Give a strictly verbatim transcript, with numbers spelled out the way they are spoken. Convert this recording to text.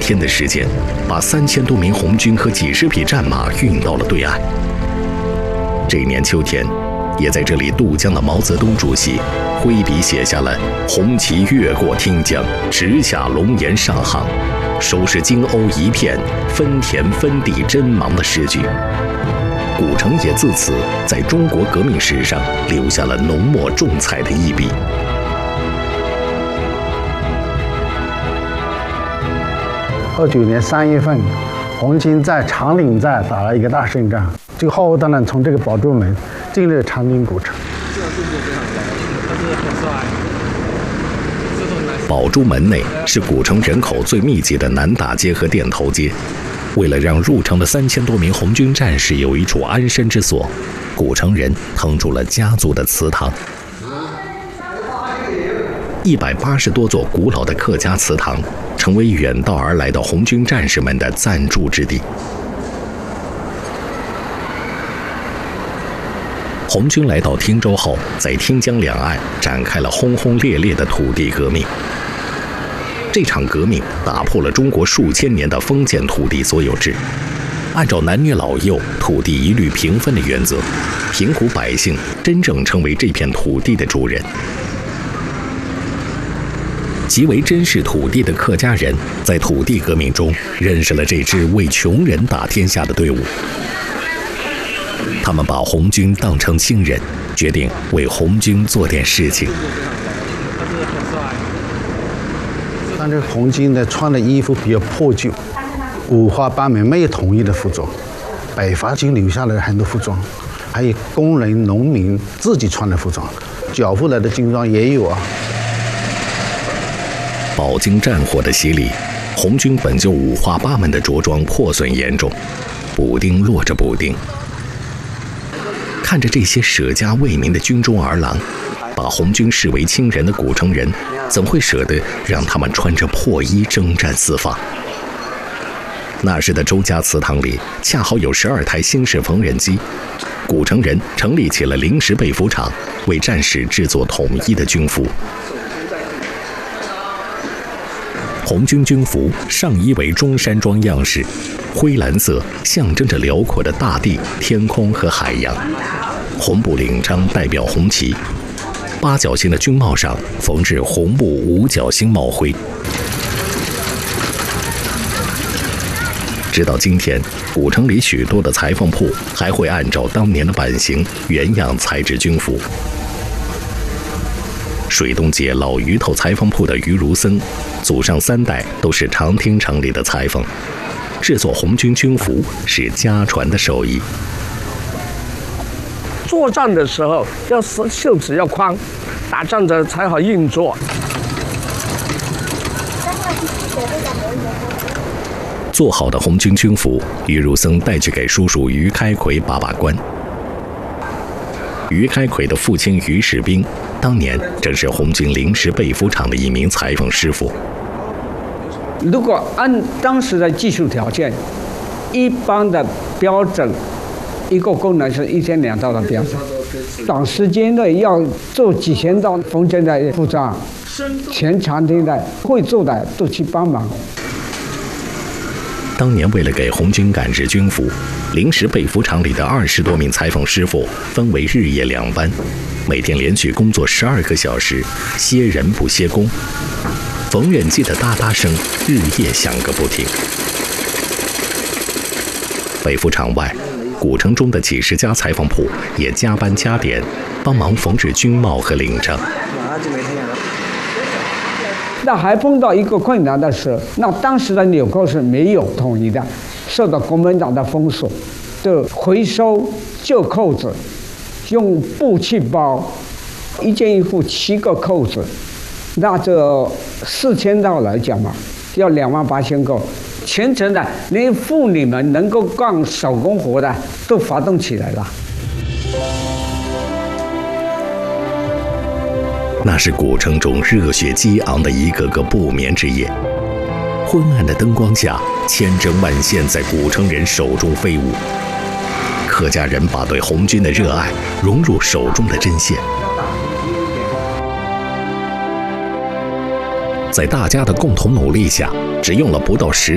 天的时间，把三千多名红军和几十匹战马运到了对岸。这年秋天，也在这里渡江的毛泽东主席挥笔写下了“红旗越过汀江，直下龙岩上杭，收拾荆瓯一片，分田分地真芒”的诗句。古城也自此在中国革命史上留下了浓墨重彩的一笔。 二九年三月份，红军在长岭寨打了一个大胜仗，这个浩浩荡荡从这个宝珠门进入长宁古城。这个动作非常帅，但是很帅。宝珠门内是古城人口最密集的南大街和店头街。为了让入城的三千多名红军战士有一处安身之所，古城人腾出了家族的祠堂。一百八十多座古老的客家祠堂，成为远道而来的红军战士们的暂住之地。红军来到汀州后，在汀江两岸展开了轰轰烈烈的土地革命。这场革命打破了中国数千年的封建土地所有制，按照男女老幼、土地一律平分的原则，贫苦百姓真正成为这片土地的主人。极为珍视土地的客家人，在土地革命中认识了这支为穷人打天下的队伍。他们把红军当成亲人，决定为红军做点事情。 但这个红军呢，穿的衣服比较破旧，五花八门，没有统一的服装。北伐军留下了很多服装，还有工人、农民自己穿的服装，缴付来的军装也有啊。 饱经战火的洗礼，红军本就五花八门的着装破损严重，补丁落着补丁。看着这些舍家为民的军中儿郎，把红军视为亲人的古城人，怎会舍得让他们穿着破衣征战四方？那时的周家祠堂里恰好有十二台新式缝纫机，古城人成立起了临时被服厂，为战士制作统一的军服。红军军服上衣为中山装样式，灰蓝色象征着辽阔的大地、天空和海洋，红布领章代表红旗，八角形的军帽上缝制红布五角星帽徽。直到今天，古城里许多的裁缝铺还会按照当年的版型原样裁制军服。水东街老鱼头裁缝铺的于如僧，祖上三代都是长汀城里的裁缝，制作红军军服是家传的手艺。 作战的时候要袖子要宽，打仗的才好运作。 做好的红军军服，于如僧带去给叔叔于开奎把把关。于开奎的父亲于士兵，当年正是红军临时被服厂的一名裁缝师傅。 如果按当时的技术条件，一般的标准，一个工人是一天两道的标准。短时间内要做几千道缝针的服装，全长汀的会做的都去帮忙。 当年为了给红军赶制军服，临时被服厂里的二十多名裁缝师傅分为日夜两班，每天连续工作十二个小时，歇人不歇工。缝纫机的哒哒声日夜响个不停。被服厂外，古城中的几十家裁缝铺也加班加点，帮忙缝制军帽和领章。 那还碰到一个困难的是，那当时的纽扣是没有统一的，受到国民党的封锁，就回收旧扣子，用布去包，一件衣服七个扣子，那这四千道来讲嘛，要两万八千个，全程的连妇女们能够干手工活的都发动起来了。 那是古城中热血激昂的一个个不眠之夜。昏暗的灯光下，千针万线在古城人手中飞舞。客家人把对红军的热爱融入手中的针线，在大家的共同努力下，只用了不到十